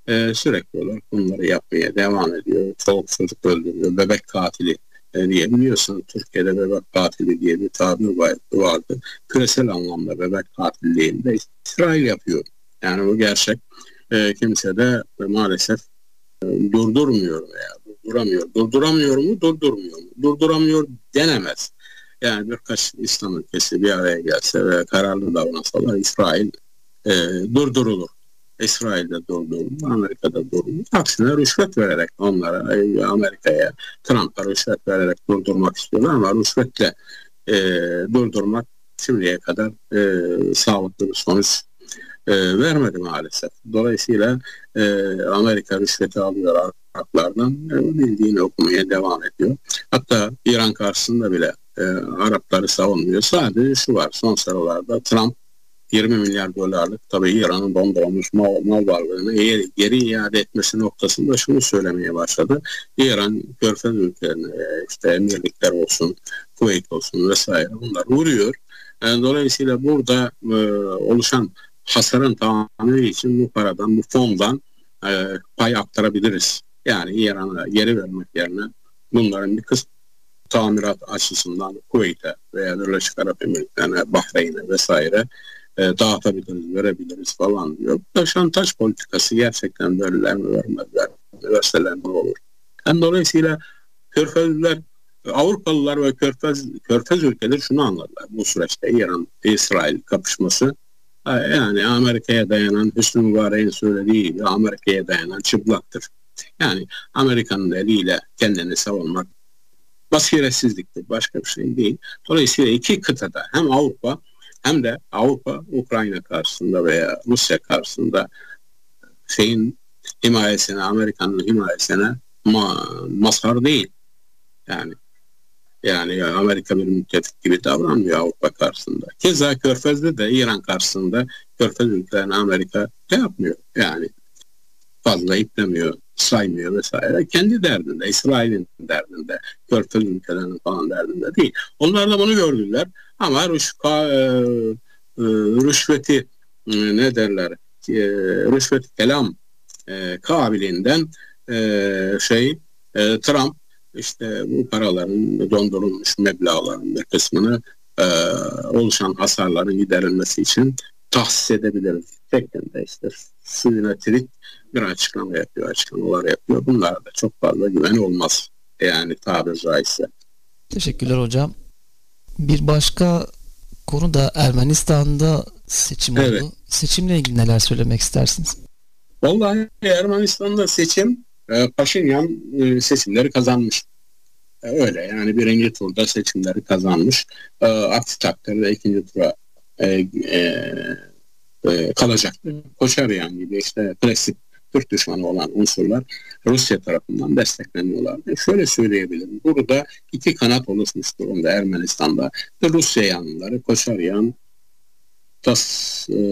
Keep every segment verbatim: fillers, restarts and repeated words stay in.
e, sürekli olarak bunları yapmaya devam ediyor. Çoluk çocuk öldürüyor, bebek katili e, diye biliyorsun, Türkiye'de bebek katili diye bir tabir vardı. Küresel anlamda bebek katilliğini de İsrail yapıyor. Yani bu gerçek. E, kimse de maalesef e, durdurmuyor veya durduramıyor. Durduramıyor mu? Durdurmuyor mu? Durduramıyor denemez. Yani birkaç İslam ülkesi bir araya gelse ve kararlı davransalar İsrail e, durdurulur. İsrail'de durdurulur, Amerika'da durdurulur. Aksine rüşvet vererek onlara, e, Amerika'ya, Trump'a rüşvet vererek durdurmak istiyorlar ama rüşvetle e, durdurmak şimdiye kadar e, sağlıklı bir sonuç e, vermedi maalesef. Dolayısıyla e, Amerika rüşveti alıyor Araplardan, e, bildiğini okumaya devam ediyor. Hatta İran karşısında bile e, Arapları savunmuyor. Sadece şu var, son sıralarda Trump yirmi milyar dolarlık tabii İran'ın dondurulmuş mal, mal varlığını geri, geri iade etmesi noktasında şunu söylemeye başladı. İran Körfez ülkelerine, işte emirlikler olsun, Kuveyt olsun vesaire, bunlar vuruyor. Yani dolayısıyla burada e, oluşan hasarın tamamı için bu paradan, bu fondan e, pay aktarabiliriz. Yani İran'a geri vermek yerine bunların bir kısmı tamirat açısından Kuveyt'e veya Birleşik Arap Emirlikleri'ne, Bahreyn'e vesaire e, dağıtabiliriz, verebiliriz falan diyor. Bu şantaj politikası gerçekten verirler mi, vermezler mi, verseler ne olur? Yani dolayısıyla Körfezliler, Avrupalılar ve Körfez, Körfez ülkeleri şunu anladılar bu süreçte: İran-İsrail kapışması, yani Amerika'ya dayanan, Hüsnü Mübarek'in söylediği gibi Amerika'ya dayanan çıplaktır. Yani Amerika'nın eliyle kendini savunmak basiretsizliktir, başka bir şey değil. Dolayısıyla iki kıtada, hem Avrupa hem de Avrupa Ukrayna karşısında veya Rusya karşısında şeyin himayesine, Amerika'nın himayesine ma- mazhar değil. Yani yani Amerika bir müttefik gibi davranmıyor Avrupa karşısında. Keza Körfez'de de İran karşısında Körfez ülkelerine Amerika ne yapmıyor? Yani fazla iplemiyor, saymıyor vesaire. Kendi derdinde, İsrail'in derdinde, Körfez ülkelerinin falan derdinde değil. Onlar da bunu gördüler ama rüşka, e, e, rüşveti e, ne derler? E, rüşvet kelam e, kabiliğinden e, şey e, Trump işte bu paraların, dondurulmuş meblağların bir kısmını e, oluşan hasarların giderilmesi için tahsis edebiliriz şeklinde işte suyuna trik bir açıklama yapıyor, açıklamalar yapıyor. Bunlara da çok fazla güven olmaz. Yani tabiri caizse. Teşekkürler hocam. Bir başka konu da Ermenistan'da seçim Evet. oldu. Seçimle ilgili neler söylemek istersiniz? Vallahi Ermenistan'da seçim, e, Paşinyan e, seçimleri kazanmış. E, öyle yani birinci turda seçimleri kazanmış. E, aksi takdirde ikinci tura e, e, e, kalacaktı. Koçaryan gibi işte klasik Türk düşmanı olan unsurlar Rusya tarafından destekleniyorlardı. Şöyle söyleyebilirim. Burada iki kanat oluşmuş durumda Ermenistan'da. Rusya yanlıları, Koçaryan, Tas, e,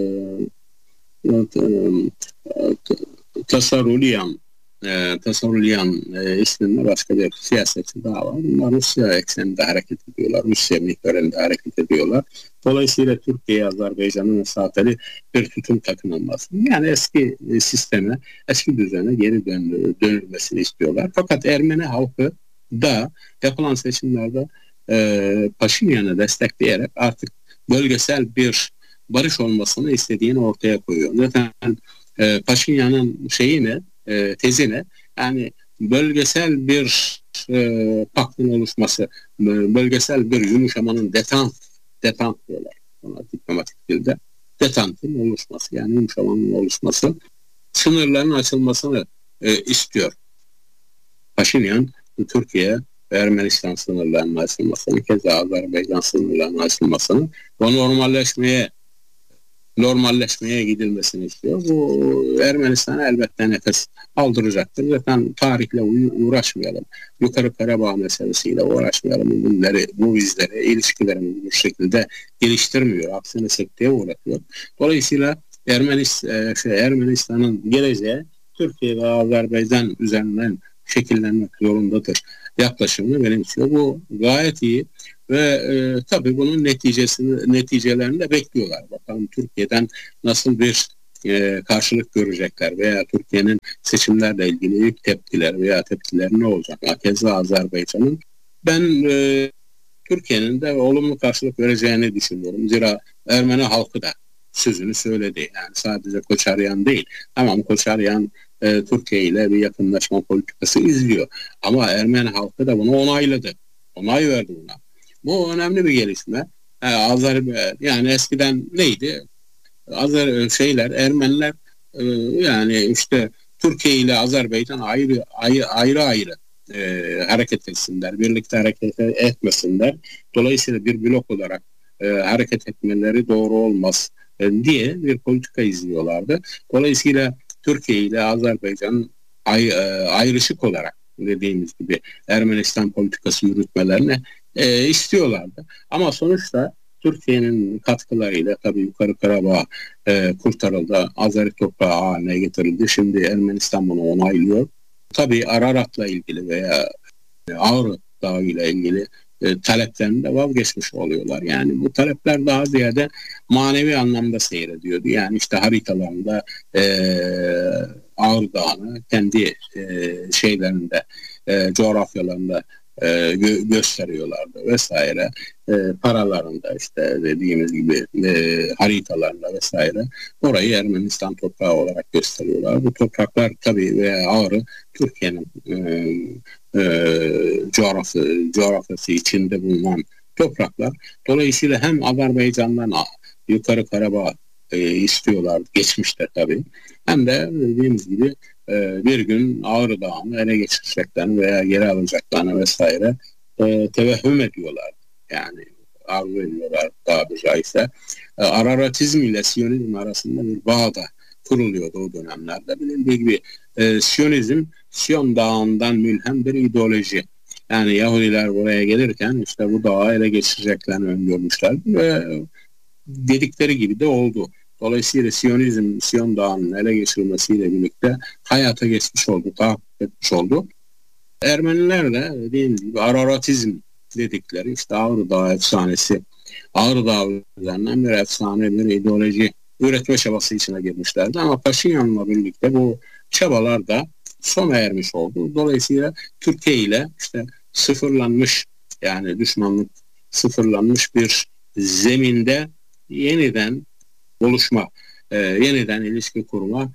Tasarulyan e, Tasarulyan e, isminde başka bir siyasetçi daha var. Bunlar Rusya ekseninde hareket ediyorlar. Rusya miktarında hareket ediyorlar. Dolayısıyla Türkiye, Azerbaycan'ın mesafeli bir tutum takınılması. Yani eski e, sisteme, eski düzene geri dön, dönülmesini istiyorlar. Fakat Ermeni halkı da yapılan seçimlerde e, Paşinyan'ı destekleyerek artık bölgesel bir barış olmasını istediğini ortaya koyuyor. Zaten e, Paşinyan'ın şeyini, e, tezini, yani bölgesel bir e, paktın oluşması, bölgesel bir yumuşamanın detant, detant diyorlar ona diplomatik dilde, detantın oluşması, yani yumuşamanın oluşması, sınırların açılmasını e, istiyor. Paşinyan, Türkiye ve Ermenistan sınırlarının açılmasını, keza Azerbaycan sınırlarının açılmasını ve normalleşmeye normalleşmeye gidilmesini istiyor. Bu Ermenistan elbette nefes aldıracaktır. Zaten tarihle uğraşmayalım. Yukarı Karabağ meselesiyle uğraşmayalım. Bunları, bu izleri, ilişkilerimizi bu şekilde geliştirmiyor. Aksine sekteye uğratıyor. Dolayısıyla Ermenistan, şey, Ermenistan'ın geleceği Türkiye ve Azerbaycan üzerinden şekillenmek zorundadır yaklaşımını benimsiyor. Bu gayet iyi. Ve e, tabii bunun neticesini, neticelerini de bekliyorlar. Bakalım Türkiye'den nasıl bir e, karşılık görecekler veya Türkiye'nin seçimlerle ilgili ilk tepkiler veya tepkileri ne olacak? Keza Azerbaycan'ın ben e, Türkiye'nin de olumlu karşılık vereceğini düşünüyorum. Zira Ermeni halkı da sözünü söyledi. Yani sadece Koçaryan değil. Tamam, Koçaryan e, Türkiye ile bir yakınlaşma politikası izliyor. Ama Ermeni halkı da bunu onayladı. Onay verdi buna. Bu önemli bir gelişme. E, Azerbaycan yani eskiden neydi? Azer şeyler Ermeniler e, yani işte Türkiye ile Azerbaycan ayrı ayrı ayrı, ayrı e, hareket etsinler, birlikte hareket etmesinler. Dolayısıyla bir blok olarak e, hareket etmeleri doğru olmaz e, diye bir politika izliyorlardı. Dolayısıyla Türkiye ile Azerbaycan ay, e, ayrışık olarak dediğimiz gibi Ermenistan politikası yürütmelerini e, istiyorlardı. Ama sonuçta Türkiye'nin katkılarıyla tabii Yukarı Karabağ e, kurtarıldı, Azeri toprağı haline getirildi. Şimdi Ermenistan bunu onaylıyor. Tabii Ararat'la ilgili veya Ağrı Dağı ile ilgili e, taleplerinde vazgeçmiş oluyorlar. Yani bu talepler daha ziyade manevi anlamda seyrediyordu. Yani işte haritalarında e, Ağrı Dağı'nı kendi e, şeylerinde, e, coğrafyalarında e, gö- gösteriyorlardı vesaire. E, paralarında işte dediğimiz gibi e, haritalarında vesaire orayı Ermenistan toprağı olarak gösteriyorlar. Bu topraklar tabii veya Ağrı Türkiye'nin e, e, coğrafya, coğrafyası içinde bulunan topraklar. Dolayısıyla hem Azerbaycan'dan Yukarı Karabağ e, istiyorlar geçmişte tabii. Hem de dediğimiz gibi e, bir gün Ağrı Dağı'nı ele geçireceklerini veya geri alacaklarını vesaire e, tevehhüm ediyorlar. Yani arzu ediyorlar tabiri caizse. E, Araratizm ile Siyonizm arasında bir bağ da kuruluyordu o dönemlerde. Bilindiği gibi e, Siyonizm, Siyon Dağı'ndan mülhem bir ideoloji. Yani Yahudiler buraya gelirken işte bu dağı ele geçireceklerini öngörmüşler ve dedikleri gibi de oldu. Dolayısıyla Siyonizm, Siyon Dağı'nın ele geçirilmesiyle birlikte hayata geçmiş oldu, tahakkuk etmiş oldu. Ermeniler de dediğim gibi Araratizm dedikleri işte Ağrı Dağı efsanesi, Ağrı Dağı üzerinden bir efsane, bir ideoloji üretme çabası içine girmişlerdi. Ama Paşinyan'la birlikte bu çabalar da sona ermiş oldu. Dolayısıyla Türkiye ile işte sıfırlanmış, yani düşmanlık sıfırlanmış bir zeminde yeniden oluşma, e, yeniden ilişki kurma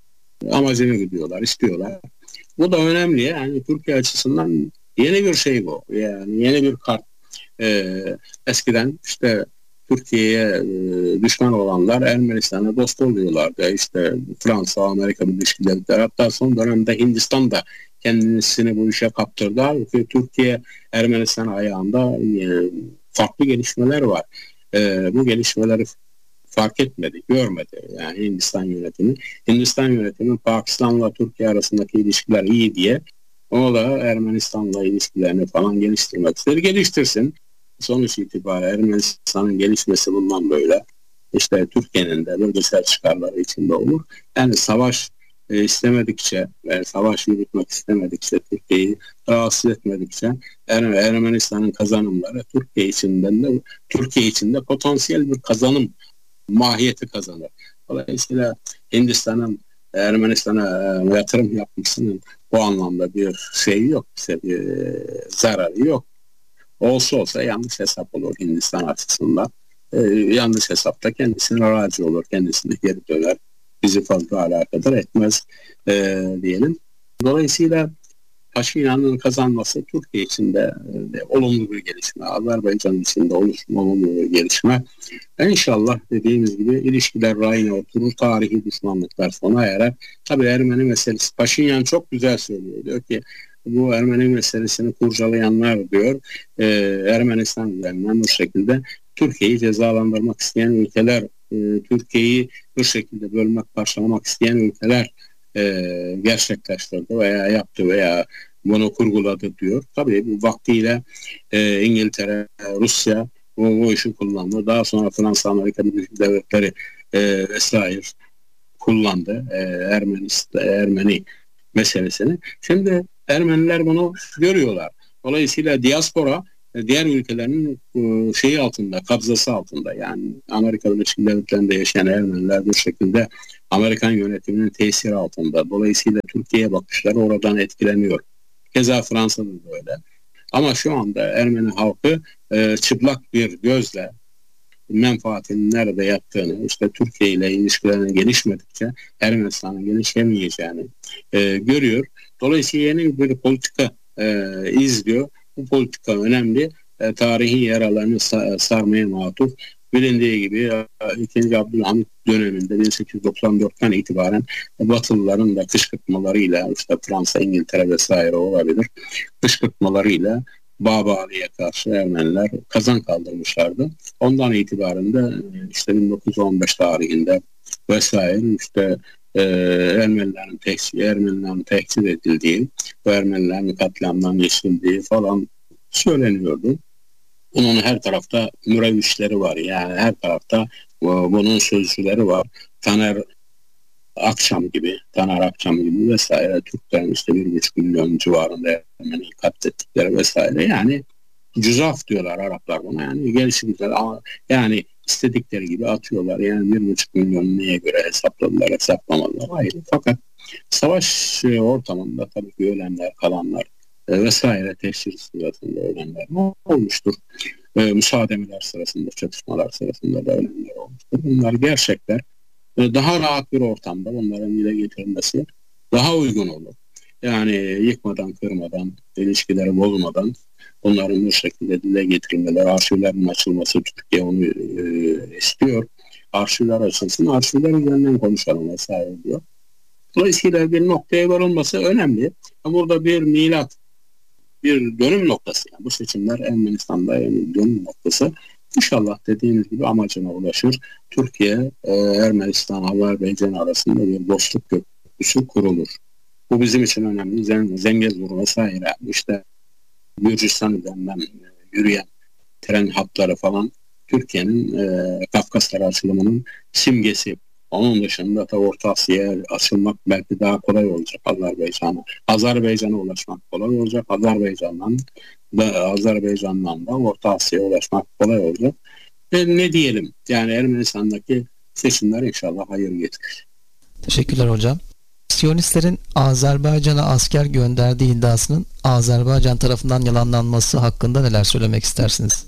amacına gidiyorlar, istiyorlar. Bu da önemli. Yani Türkiye açısından yeni bir şey bu. Yani yeni bir kart. E, eskiden işte Türkiye'ye e, düşman olanlar Ermenistan'a dost oluyorlardı. İşte Fransa, Amerika Birleşik Devletleri, hatta son dönemde Hindistan da kendisini bu işe kaptırdı. Halbuki Türkiye Ermenistan ayağında e, farklı gelişmeler var. E, bu gelişmeleri fark etmedi, görmedi. Yani Hindistan yönetimi. Hindistan yönetimi Pakistan'la Türkiye arasındaki ilişkiler iyi diye o da Ermenistan'la ilişkilerini falan geliştirmek ister. Geliştirsin. Sonuç itibariyle Ermenistan'ın gelişmesi bundan böyle. İşte Türkiye'nin de bölgesel çıkarları içinde olur. Yani savaş e, istemedikçe ve savaş yürütmek istemedikçe, Türkiye'yi rahatsız etmedikçe er, Ermenistan'ın kazanımları Türkiye içinden de Türkiye içinde potansiyel bir kazanım mahiyeti kazanır. Dolayısıyla Hindistan'ın Ermenistan'a e, yatırım yapmasının bu anlamda bir şey yok. İşte bir e, zararı yok. Olsa olsa yanlış hesap olur Hindistan açısından. E, yanlış hesapta kendisine razı olur. Kendisine geri döner. Bizi fazla alakadar etmez e, diyelim. Dolayısıyla Paşinyan'ın kazanması Türkiye için de e, olumlu bir gelişme. Azerbaycan için de olumlu bir gelişme. İnşallah dediğimiz gibi ilişkiler rayına oturur, tarihi düşmanlıklar sona erer. Tabii Ermeni meselesi, Paşinyan çok güzel söylüyor. Diyor ki bu Ermeni meselesini kurcalayanlar diyor e, Ermenistan üzerinden bu şekilde Türkiye'yi cezalandırmak isteyen ülkeler, e, Türkiye'yi bu şekilde bölmek, parçalamak isteyen ülkeler e, gerçekleştirdi veya yaptı veya bunu kurguladı diyor. Tabii bu vaktiyle e, İngiltere, Rusya bu, bu işi kullandı. Daha sonra Fransa, Amerika Birleşik Devletleri e, vesaire kullandı e, Ermenistan, Ermeni meselesini. Şimdi Ermeniler bunu görüyorlar. Dolayısıyla diaspora diğer ülkelerin e, şeyi altında, kabzası altında, yani Amerika Birleşik Devletleri'nde yaşayan Ermeniler bu şekilde Amerikan yönetiminin tesiri altında. Dolayısıyla Türkiye'ye bakışları oradan etkileniyor. Keza Fransa'da da öyle. Ama şu anda Ermeni halkı e, çıplak bir gözle menfaatinin nerede yattığını, işte Türkiye ile ilişkilerinin gelişmedikçe Ermenistan'ın gelişemeyeceğini e, görüyor. Dolayısıyla yeni bir politika e, izliyor. Bu politika önemli. E, tarihi yaralarını sa- sarmaya matuf. Bilindiği gibi ikinci. Abdülhamit döneminde bin sekiz yüz doksan dörtten itibaren Batılıların da kışkırtmalarıyla, işte Fransa, İngiltere vesaire olabilir, kışkırtmalarıyla Babali'ye karşı Ermeniler kazan kaldırmışlardı. Ondan itibaren de işte bin dokuz yüz on beş tarihinde vesaire işte e, Ermenilerin tekstil, Ermenilerin tekstil edildiği ve Ermenilerin katliamdan geçildiği falan söyleniyordu. Bunun her tarafta mürevişleri var. Yani her tarafta bunun sözcüleri var. Taner Akçam gibi, Taner Akçam gibi vesaire, Türklerin işte bir buçuk milyon civarında Ermeni katlettikleri vesaire. Yani cüzaf diyorlar Araplar buna. Yani gelişimciler yani istedikleri gibi atıyorlar. Yani bir buçuk milyon neye göre hesapladılar, hesaplamadılar. Hayır. Fakat savaş ortamında tabii ki ölenler, kalanlar vesaire, teşhir sırasında ölenler ne olmuştur? E, müsaademeler sırasında, çatışmalar sırasında da ölenler olmuştur. Bunlar gerçekler. E, daha rahat bir ortamda bunların dile getirilmesi daha uygun olur. Yani yıkmadan, kırmadan, ilişkileri bozmadan bunların bu şekilde dile getirilmeleri, arşivlerin açılması, Türkiye onu e, istiyor. Arşivler açılsın, arşivler üzerinden konuşalım vesaire diyor. Dolayısıyla bir noktaya varılması önemli. Burada bir milat, bir dönüm noktası. Yani bu seçimler Ermenistan'da yani dönüm noktası. İnşallah dediğimiz gibi amacına ulaşır. Türkiye, e, Ermenistan, Azerbaycan arasında bir dostluk köprüsü kurulur. Bu bizim için önemli. Zen, Zengezur vesaire, işte Gürcistan üzerinden yürüyen tren hatları falan Türkiye'nin e, Kafkaslara açılımının simgesi. Onun dışında da Orta Asya'ya açılmak belki daha kolay olacak Azerbaycan'a. Azerbaycan'a ulaşmak kolay olacak. Azerbaycan'dan da Azerbaycan'dan da Orta Asya'ya ulaşmak kolay olacak. E, ne diyelim? Yani Ermenistan'daki seçimler inşallah hayır getirir. Teşekkürler hocam. Siyonistlerin Azerbaycan'a asker gönderdiği iddiasının Azerbaycan tarafından yalanlanması hakkında neler söylemek istersiniz?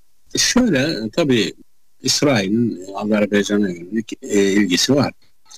Şöyle, tabii İsrail'in Azerbaycan'a yönelik e, ilgisi var.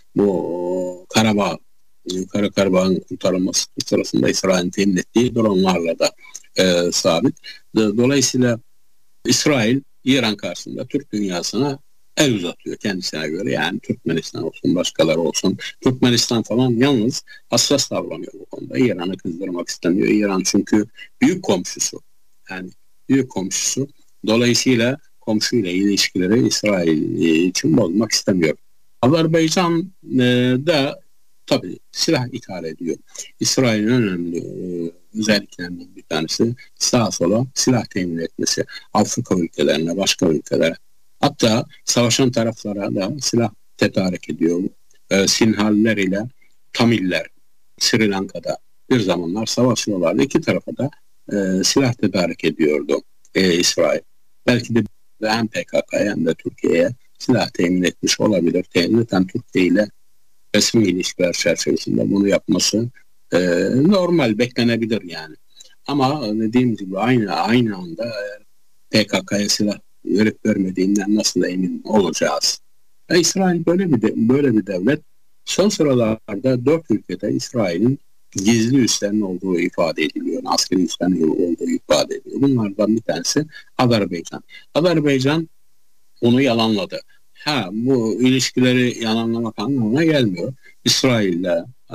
Bu Karabağ, Yukarı Karabağ'ın kurtarılması sırasında İsrail'in temin ettiği dronlarla da e, sabit. Dolayısıyla İsrail, İran karşısında Türk dünyasına el uzatıyor kendisine göre. Yani Türkmenistan olsun, başkaları olsun. Türkmenistan falan yalnız hassas davranıyor bu konuda. İran'ı kızdırmak istemiyor. İran çünkü büyük komşusu. Yani büyük komşusu. Dolayısıyla komşuyla ilişkileri İsrail için bozmak istemiyor. Azerbaycan e, da tabii silah ithal ediyor. İsrail'in önemli e, özelliklerinden bir tanesi sağa sola silah temin etmesi. Afrika ülkelerine, başka ülkelere. Hatta savaşan taraflara da silah tedarik ediyor. E, Sinhaliler ile Tamiller Sri Lanka'da bir zamanlar savaşıyorlardı. İki tarafa da e, silah tedarik ediyordu e, İsrail. Belki de hem P K K'ya hem de Türkiye'ye silah temin etmiş olabilir. Zaten Türkiye ile resmi ilişkiler çerçevesinde bunu yapması e, normal, beklenebilir yani. Ama dediğim gibi aynı aynı anda P K K'ya silah verip vermediğinden nasıl emin olacağız? E, İsrail böyle bir de, böyle bir devlet. Son sıralarda dört ülkede İsrail'in gizli üslerin olduğu ifade ediliyor. Askeri üslerin olduğu ifade ediliyor. Bunlardan bir tanesi Azerbaycan. Azerbaycan onu yalanladı. Ha, bu ilişkileri yalanlamak anlamına gelmiyor. İsrail'le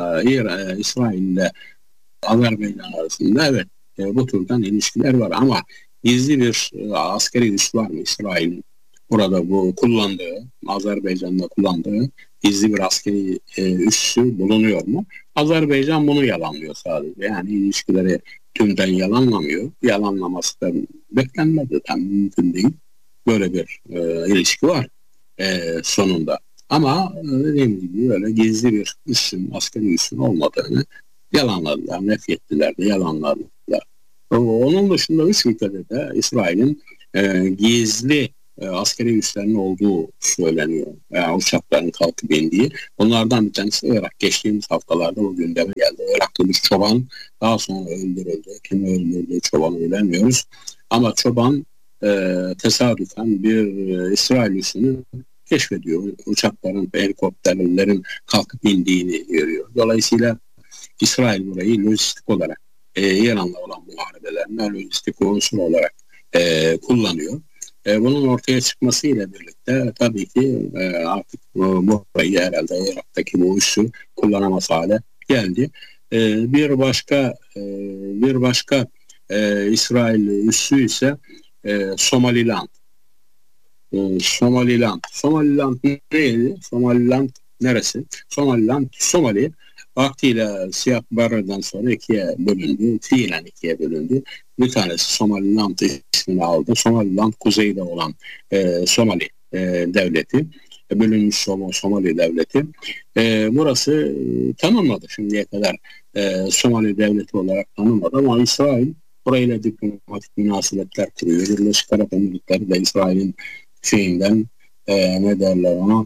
e, İsrail'le Azerbaycan arasında evet e, bu türden ilişkiler var ama gizli bir e, askeri üs var mı İsrail'in? Burada bu kullandığı, Azerbaycan'da kullandığı gizli bir askeri e, üssü bulunuyor mu? Azerbaycan bunu yalanlıyor sadece. Yani ilişkileri tümden yalanlamıyor. Yalanlaması da beklenmedi. Tam mümkün değil. Böyle bir e, ilişki var e, sonunda. Ama dediğim gibi böyle gizli bir üssün, askeri üssün olmadığını yalanladılar, nefrettiler de yalanladılar. Onun dışında üç ülkede de İsrail'in e, gizli e, askeri üslerinin olduğu söyleniyor. Yani uçakların kalkıp indiği. Bunlardan bir tanesi Irak. Geçtiğimiz haftalarda o gündeme geldi. Iraklı bir çoban daha sonra öldürüldü. Kim öldürdüğü çobanı bilemiyoruz. Ama çoban e, tesadüfen bir e, İsrail üssünü keşfediyor. Uçakların, helikopterlerin kalkıp indiğini görüyor. Dolayısıyla İsrail burayı lojistik olarak e, İran'la olan muharebelerine lojistik unsur olarak e, kullanıyor. E, bunun ortaya çıkmasıyla birlikte tabii ki e, artık e, burayı herhalde Irak'taki bu üssü kullanamaz hale geldi. E, bir başka e, bir başka e, İsrail üssü ise e, Somaliland. E, Somaliland. Somaliland neydi? Somaliland neresi? Somaliland, Somali vaktiyle Siyah Barra'dan sonra ikiye bölündü. Fiilen ikiye bölündü. Bir tanesi Somaliland ismini aldı. Somaliland kuzeyde olan e, Somali e, devleti. E, bölünmüş Som Somali devleti. E, burası e, tanınmadı şimdiye kadar. E, Somali devleti olarak tanınmadı ama İsrail burayla diplomatik münasebetler kuruyor. Birleşik Arap Emirlikleri de İsrail'in şeyinden e, ne derler ona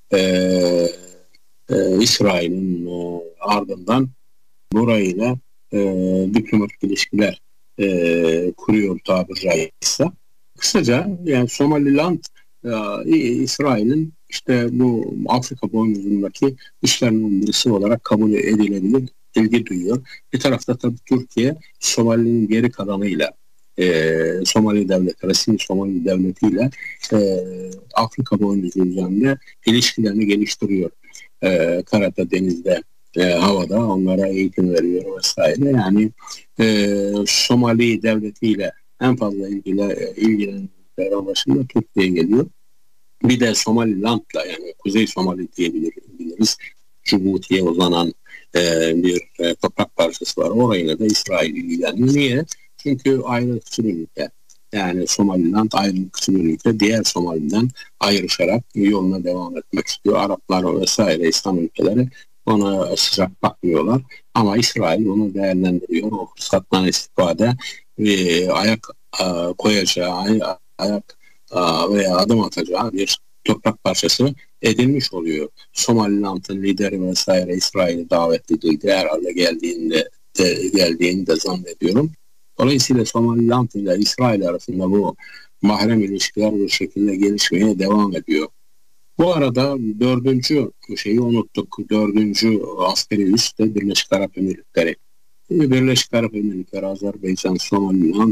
eee Ee, İsrail'in e, ardından burayla e, diplomatik ilişkiler e, kuruyor tabiri caizse. Kısaca yani Somaliland e, İsrail'in işte bu Afrika boynuzundaki üslerinin birisi olarak kabul edilebilir, ilgi duyuyor. Bir tarafta tabii Türkiye Somali'nin geri kalanıyla e, Somali devleti, resmi Somali devletiyle e, Afrika boynuzu üzerinde ilişkilerini geliştiriyor. E, karada, denizde, e, havada onlara eğitim veriyor vesaire. Yani e, Somali devletiyle en fazla ilgili ilgilenenler başında Türkiye geliyor. Bir de Somaliland'la yani Kuzey Somali diyebiliriz. Cibuti'ye uzanan e, bir e, toprak parçası var. Orayla da İsrail ilgileniyor. Niye? Çünkü ayrılıkçı bir ülke. Yani Somaliland ayrılıkçı bir ülke. Diğer Somali'den ayrışarak yoluna devam etmek istiyor. Araplar vesaire İslam ülkeleri ona sıcak bakmıyorlar. Ama İsrail onu değerlendiriyor. O fırsattan istifade ve ayak a, koyacağı, ay, ayak a, veya adım atacağı bir toprak parçası edilmiş oluyor. Somaliland'ın lideri vesaire İsrail'e davet edildi. Herhalde geldiğinde de, geldiğini de zannediyorum. Dolayısıyla Somaliland ile İsrail arasında bu mahrem ilişkiler bir şekilde gelişmeye devam ediyor. Bu arada dördüncü şeyi unuttuk. Dördüncü askeri üs de Birleşik Arap Emirlikleri. Birleşik Arap Emirlikleri, Azerbaycan, Somaliland,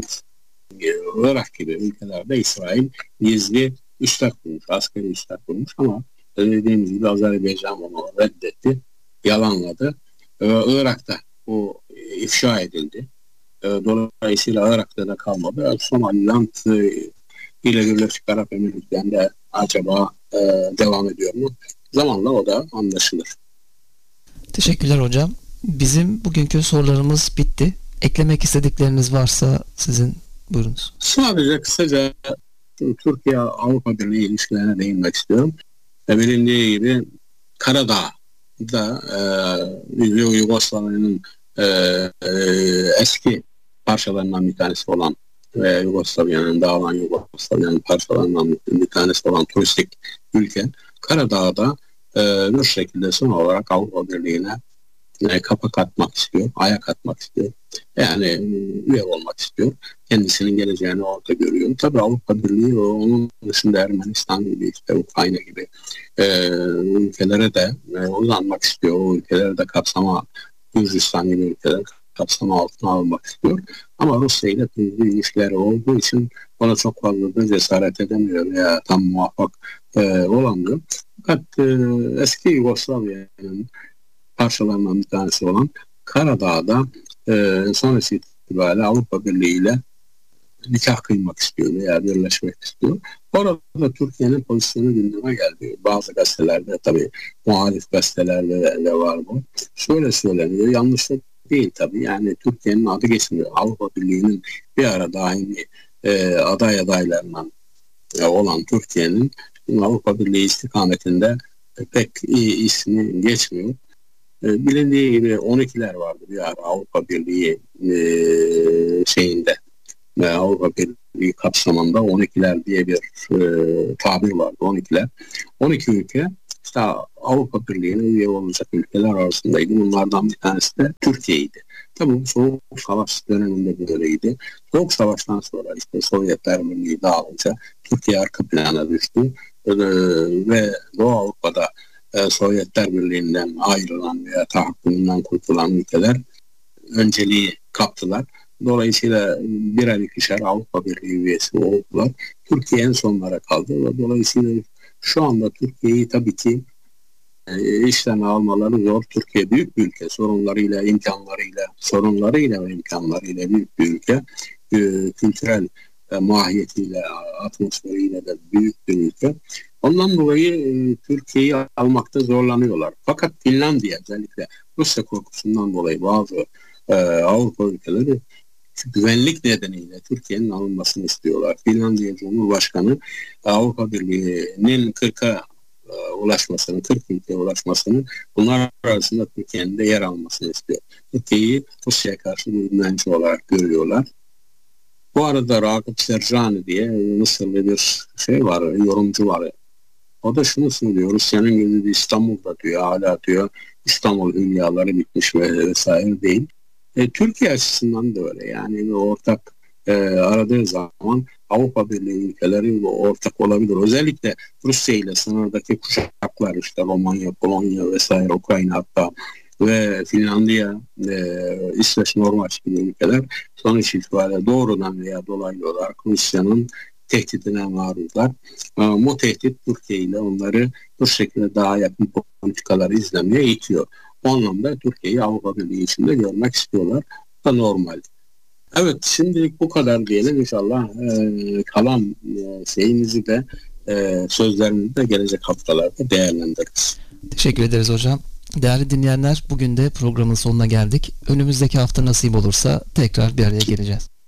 Irak gibi ülkelerde İsrail gizli üsler kurmuş, askeri üsler kurmuş ama dediğimiz gibi Azerbaycan onu reddetti, yalanladı. Irak'ta bu ifşa edildi. Dolayısıyla Irak'ta da kalmadı. Somaliland ile Birleşik Arap Emirlikleri'nde acaba e, devam ediyor mu? Zamanla o da anlaşılır. Teşekkürler hocam. Bizim bugünkü sorularımız bitti. Eklemek istedikleriniz varsa sizin buyurunuz. Sadece kısaca Türkiye-Avrupa Birliği ilişkilerine değinmek istiyorum. E, bilindiği gibi Karadağ'da e, Yugoslavya'nın e, e, eski parçalarından bir tanesi olan ve Yugoslavya'nın dağılan Yugoslavya'nın parçalarından bir tanesi olan turistik ülke Karadağ'da e, bir şekilde son olarak Avrupa Birliği'ne e, kapak atmak istiyor, ayak atmak istiyor. Yani e, üye olmak istiyor. Kendisinin geleceğini orada görüyor. Tabii Avrupa Birliği onun dışında Ermenistan gibi, işte Ukrayna gibi e, ülkelere de e, uzanmak istiyor. O ülkeleri de kapsama, Gürcistan gibi ülkeler kapsama altına almak istiyor. Ama Rusya ile ilişkileri olduğu için ona çok fazla da cesaret edemiyor veya tam muvaffak e, olamıyor. Fakat e, eski Yugoslavya'nın parçalarından bir tanesi olan Karadağ'da e, sonrası itibariyle Avrupa Birliği ile nikah kıymak istiyor veya birleşmek istiyor. Orada Türkiye'nin pozisyonu gündeme geldi. Bazı gazetelerde tabii muhalif gazetelerde de, de var bu. Şöyle söyleniyor, yanlış değil tabii. Yani Türkiye'nin adı geçmiyor. Avrupa Birliği'nin bir ara daimi e, aday adaylarından e, olan Türkiye'nin Avrupa Birliği istikametinde e, pek iyi ismi geçmiyor. E, bilindiği gibi on ikiler vardı bir ara Avrupa Birliği e, şeyinde ve Avrupa Birliği kapsamında on ikiler diye bir e, tabir vardı. on ikiler. on iki ülke işte Avrupa Birliği'ne üye olacak ülkeler arasındaydı. Bunlardan bir tanesi de Türkiye'ydi. Tabii bu Soğuk Savaş döneminde böyleydi. Soğuk Savaş'tan sonra işte Sovyetler Birliği dağılınca Türkiye arka plana düştü. Ee, ve Doğu Avrupa'da e, Sovyetler Birliği'nden ayrılan veya tahakkümünden kurtulan ülkeler önceliği kaptılar. Dolayısıyla birer ikişer Avrupa Birliği üyesi oldular. Türkiye en sonlara kaldı ve dolayısıyla şu anda Türkiye'yi tabii ki e, işten almaları zor. Türkiye büyük bir ülke. Sorunlarıyla, imkanlarıyla, sorunlarıyla ve imkanlarıyla büyük bir ülke. E, kültürel e, mahiyetiyle, atmosferiyle de büyük bir ülke. Ondan dolayı e, Türkiye'yi almakta zorlanıyorlar. Fakat Finlandiya özellikle Rusya korkusundan dolayı bazı e, Avrupa ülkeleri güvenlik nedeniyle Türkiye'nin alınmasını istiyorlar. Finlandiya Cumhurbaşkanı Avrupa Birliği'nin kırka e, ulaşmasını, kırk ülkeye ulaşmasını, bunlar arasında Türkiye'nin de yer almasını istiyor. Türkiye'yi Rusya'ya karşı bir güvenci olarak görüyorlar. Bu arada Ragıp Serjani diye Mısırlı bir şey var, yorumcu var. O da şunu söylüyor, Rusya'nın gözü İstanbul'da diyor, hala diyor İstanbul hülyaları bitmiş ve vesaire değil. E, Türkiye açısından da öyle. Yani ortak e, aradığı zaman Avrupa Birliği ülkeleri ortak olabilir. Özellikle Rusya ile sınırdaki kuşaklar, işte Romanya, Polonya vesaire, Ukrayna hatta ve Finlandiya, e, İsveç, Norveç gibi ülkeler sonuç itibariyle doğrudan veya dolaylı olarak Rusya'nın tehdidine maruzlar. E, bu tehdit Türkiye ile onları bu şekilde daha yakın politikaları izlemeye itiyor. O anlamda Türkiye'yi Avrupa Birliği içinde görmek istiyorlar. Bu da normal. Evet, şimdilik bu kadar diyelim. İnşallah e, kalan e, şeyimizi de e, sözlerimizi de gelecek haftalarda değerlendiririz. Teşekkür ederiz hocam. Değerli dinleyenler, bugün de programın sonuna geldik. Önümüzdeki hafta nasip olursa tekrar bir araya geleceğiz.